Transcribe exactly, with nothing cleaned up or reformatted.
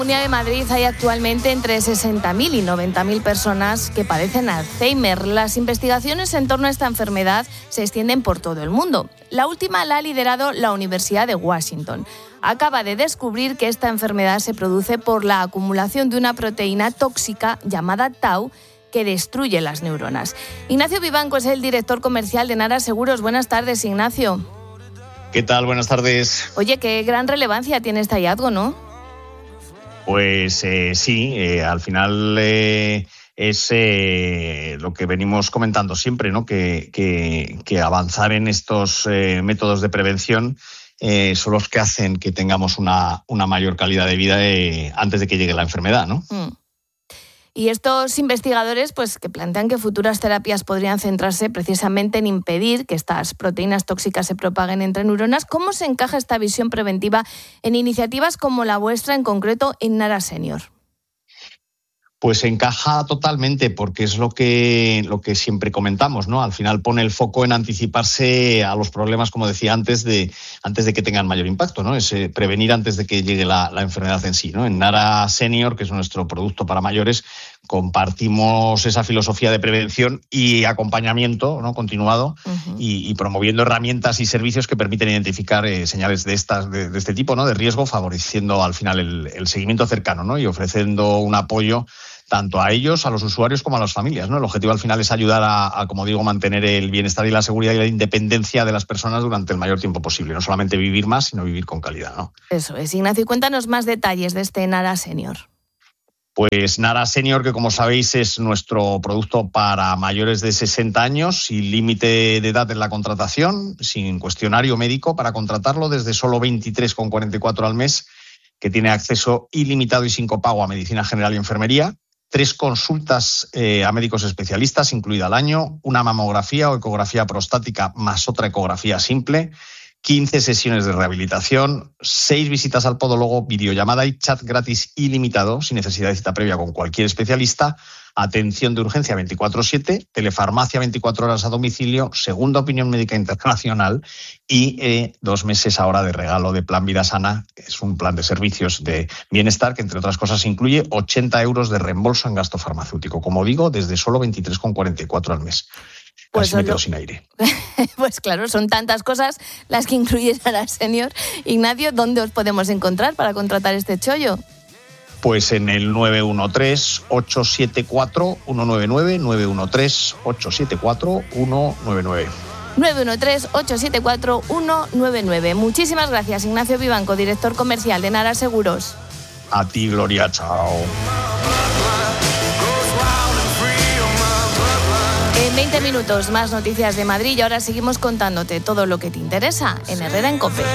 En la Comunidad de Madrid hay actualmente entre sesenta mil y noventa mil personas que padecen Alzheimer. Las investigaciones en torno a esta enfermedad se extienden por todo el mundo. La última la ha liderado la Universidad de Washington. Acaba de descubrir que esta enfermedad se produce por la acumulación de una proteína tóxica llamada tau que destruye las neuronas. Ignacio Vivanco es el director comercial de Nara Seguros. Buenas tardes, Ignacio. ¿Qué tal? Buenas tardes. Oye, qué gran relevancia tiene este hallazgo, ¿no? Pues eh, sí, eh, al final eh, es eh, lo que venimos comentando siempre, ¿no? Que, que, que avanzar en estos eh, métodos de prevención eh, son los que hacen que tengamos una, una mayor calidad de vida eh, antes de que llegue la enfermedad, ¿no? Mm. Y estos investigadores, pues, que plantean que futuras terapias podrían centrarse precisamente en impedir que estas proteínas tóxicas se propaguen entre neuronas. ¿Cómo se encaja esta visión preventiva en iniciativas como la vuestra, en concreto en Nara Senior? Pues encaja totalmente, porque es lo que, lo que siempre comentamos, ¿no? Al final pone el foco en anticiparse a los problemas, como decía antes, de, antes de que tengan mayor impacto, ¿no? Es eh, prevenir antes de que llegue la, la enfermedad en sí, ¿no? En Nara Senior, que es nuestro producto para mayores, compartimos esa filosofía de prevención y acompañamiento, ¿no? Continuado, uh-huh. y, y promoviendo herramientas y servicios que permiten identificar eh, señales de, estas, de, de este tipo, ¿no? De riesgo, favoreciendo al final el, el seguimiento cercano, ¿no? Y ofreciendo un apoyo tanto a ellos, a los usuarios, como a las familias, ¿no? El objetivo al final es ayudar a, a, como digo, mantener el bienestar y la seguridad y la independencia de las personas durante el mayor tiempo posible. No solamente vivir más, sino vivir con calidad, ¿no? Eso es. Ignacio, cuéntanos más detalles de este Nara Senior. Pues Nara Senior, que como sabéis es nuestro producto para mayores de sesenta años, sin límite de edad en la contratación, sin cuestionario médico para contratarlo, desde solo veintitrés con cuarenta y cuatro al mes, que tiene acceso ilimitado y sin copago a medicina general y enfermería, tres consultas eh, a médicos especialistas, incluida al año, una mamografía o ecografía prostática más otra ecografía simple, quince sesiones de rehabilitación, seis visitas al podólogo, videollamada y chat gratis ilimitado, sin necesidad de cita previa con cualquier especialista, atención de urgencia veinticuatro siete, telefarmacia veinticuatro horas a domicilio, segunda opinión médica internacional y eh, dos meses ahora de regalo de Plan Vida Sana, que es un plan de servicios de bienestar que, entre otras cosas, incluye ochenta euros de reembolso en gasto farmacéutico, como digo, desde solo veintitrés con cuarenta y cuatro al mes. Pues Casi me quedo sin aire. Pues claro, son tantas cosas las que incluye Nara Senior. Ignacio, ¿dónde os podemos encontrar para contratar este chollo? Pues en el nueve uno tres, ocho siete cuatro, uno nueve nueve, nueve uno tres, ocho siete cuatro, uno nueve nueve. nueve uno tres, ocho siete cuatro, uno nueve nueve. Muchísimas gracias, Ignacio Vivanco, director comercial de Nara Seguros. A ti, Gloria, chao. En veinte minutos más noticias de Madrid y ahora seguimos contándote todo lo que te interesa en Herrera en COPE.